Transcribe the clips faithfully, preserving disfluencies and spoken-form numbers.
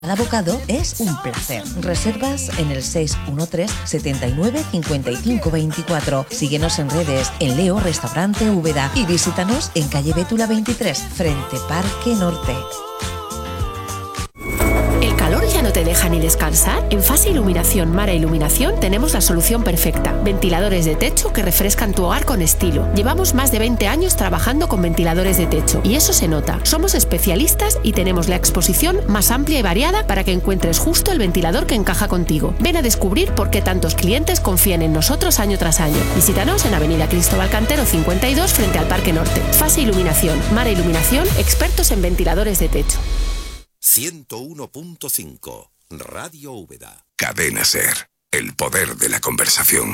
Cada bocado es un placer. Reservas en el seis uno tres, setenta y nueve, cincuenta y cinco veinticuatro. Síguenos en redes en Leo Restaurante Úbeda y visítanos en calle Bétula veintitrés, frente Parque Norte. ¿El calor ya no te deja ni descansar? En Fase Iluminación Mara Iluminación tenemos la solución perfecta. Ventiladores de techo que refrescan tu hogar con estilo. Llevamos más de veinte años trabajando con ventiladores de techo y eso se nota. Somos especialistas y tenemos la exposición más amplia y variada para que encuentres justo el ventilador que encaja contigo. Ven a descubrir por qué tantos clientes confían en nosotros año tras año. Visítanos en Avenida Cristóbal Cantero cincuenta y dos frente al Parque Norte. Fase Iluminación Mara Iluminación, expertos en ventiladores de techo. ciento uno punto cinco Radio Úbeda. Cadena SER, el poder de la conversación.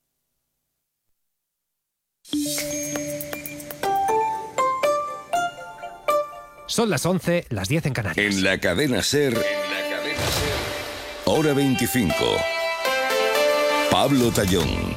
Son las once, las diez en Canarias. En la Cadena SER, en la Cadena SER, hora veinticinco. Pablo Tallón.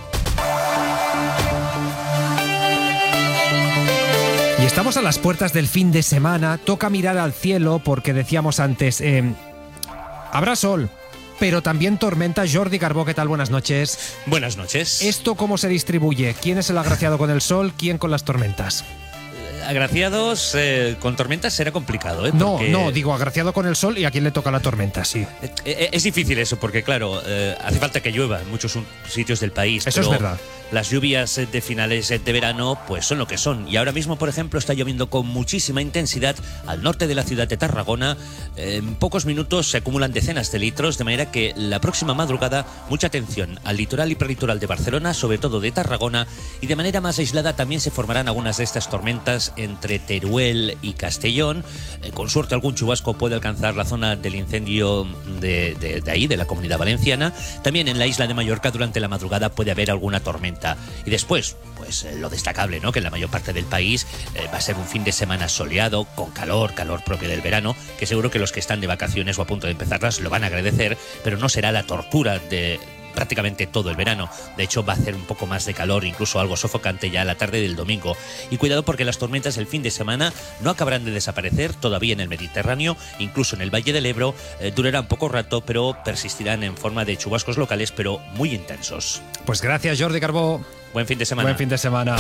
Y estamos a las puertas del fin de semana. Toca mirar al cielo porque decíamos antes, eh, habrá sol, pero también tormenta. Jordi Carbó, ¿qué tal? Buenas noches. Buenas noches. ¿Esto cómo se distribuye? ¿Quién es el agraciado con el sol? ¿Quién con las tormentas? Agraciados eh, con tormentas será complicado, ¿eh? No, no, digo agraciado con el sol y a quién le toca la tormenta, sí. Eh, es difícil eso, porque claro, eh, hace falta que llueva en muchos sitios del país. Eso es verdad. Las lluvias de finales de verano pues son lo que son. Y ahora mismo, por ejemplo, está lloviendo con muchísima intensidad al norte de la ciudad de Tarragona. En pocos minutos se acumulan decenas de litros, de manera que la próxima madrugada, mucha atención al litoral y prelitoral de Barcelona, sobre todo de Tarragona, y de manera más aislada también se formarán algunas de estas tormentas entre Teruel y Castellón. Eh, con suerte algún chubasco puede alcanzar la zona del incendio de, de, de ahí, de la Comunidad Valenciana. También en la isla de Mallorca durante la madrugada puede haber alguna tormenta. Y después, pues eh, lo destacable, ¿no? Que en la mayor parte del país eh, va a ser un fin de semana soleado, con calor, calor propio del verano, que seguro que los que están de vacaciones o a punto de empezarlas lo van a agradecer, pero no será la tortura de prácticamente todo el verano. De hecho, va a hacer un poco más de calor, incluso algo sofocante ya a la tarde del domingo. Y cuidado porque las tormentas el fin de semana no acabarán de desaparecer todavía en el Mediterráneo, incluso en el Valle del Ebro. Eh, durarán poco rato, pero persistirán en forma de chubascos locales, pero muy intensos. Pues gracias, Jordi Carbó. Buen fin de semana. Buen fin de semana.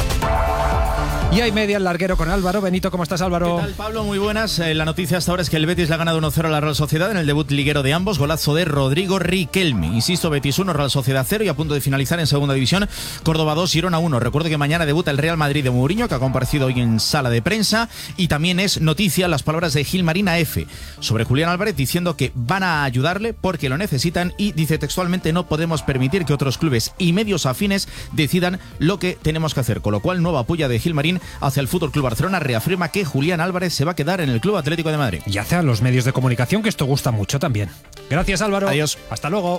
Y hay media al larguero con Álvaro. Benito, ¿cómo estás, Álvaro? ¿Qué tal, Pablo? Muy buenas. Eh, la noticia hasta ahora es que el Betis le ha ganado uno cero a la Real Sociedad en el debut liguero de ambos. Golazo de Rodrigo Riquelme. Insisto, Betis uno, Real Sociedad cero y a punto de finalizar en segunda división. Córdoba dos, Girona uno. Recuerdo que mañana debuta el Real Madrid de Mourinho, que ha comparecido hoy en sala de prensa. Y también es noticia las palabras de Gilmarín a F sobre Julián Álvarez, diciendo que van a ayudarle porque lo necesitan y dice textualmente: no podemos permitir que otros clubes y medios afines decidan lo que tenemos que hacer. Con lo cual, nueva puya de Gilmarín hacia el Fútbol Club Barcelona reafirma que Julián Álvarez se va a quedar en el Club Atlético de Madrid. Y hace a los medios de comunicación que esto gusta mucho también. Gracias, Álvaro. Adiós. Hasta luego.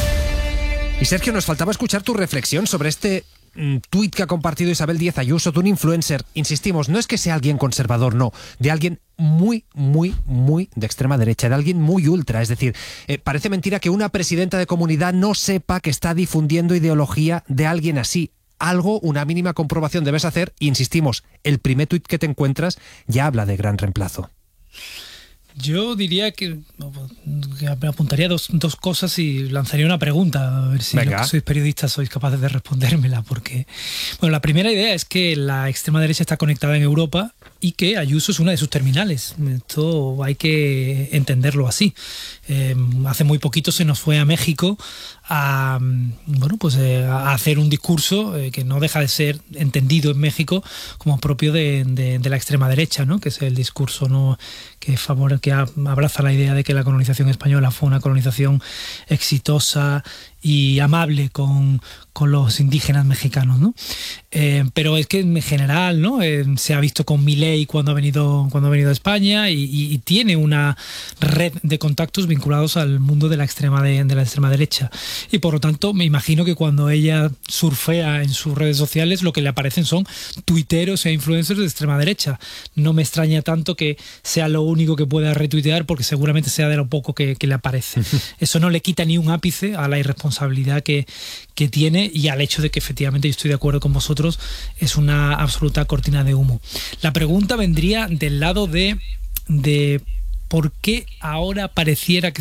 Y Sergio, nos faltaba escuchar tu reflexión sobre este mm, tuit que ha compartido Isabel Díaz Ayuso de un influencer. Insistimos, no es que sea alguien conservador, no, de alguien muy, muy, muy de extrema derecha, de alguien muy ultra. Es decir, eh, parece mentira que una presidenta de comunidad no sepa que está difundiendo ideología de alguien así. Algo, una mínima comprobación debes hacer. Insistimos, el primer tuit que te encuentras ya habla de gran reemplazo. Yo diría que, que apuntaría dos, dos cosas y lanzaría una pregunta, a ver si los que sois periodistas sois capaces de respondérmela, porque bueno, la primera idea es que la extrema derecha está conectada en Europa y que Ayuso es una de sus terminales. Esto hay que entenderlo así. Eh, hace muy poquito se nos fue a México a, bueno, pues, eh, a hacer un discurso eh, que no deja de ser entendido en México como propio de, de, de la extrema derecha, ¿no? Que es el discurso, ¿no?, que, favor, que abraza la idea de que la colonización española fue una colonización exitosa y amable con, con los indígenas mexicanos, ¿no? Eh, pero es que en general, ¿no?, eh, se ha visto con Milei cuando ha venido cuando ha venido a España y, y, y tiene una red de contactos vinculados al mundo de la extrema de, de la extrema derecha. Y por lo tanto me imagino que cuando ella surfea en sus redes sociales lo que le aparecen son tuiteros e influencers de extrema derecha. No me extraña tanto que sea lo único que pueda retuitear, porque seguramente sea de lo poco que, que le aparece. Eso no le quita ni un ápice a la irresponsabilidad que, que tiene y al hecho de que efectivamente, yo estoy de acuerdo con vosotros, es una absoluta cortina de humo. La pregunta vendría del lado de, de ¿por qué ahora pareciera que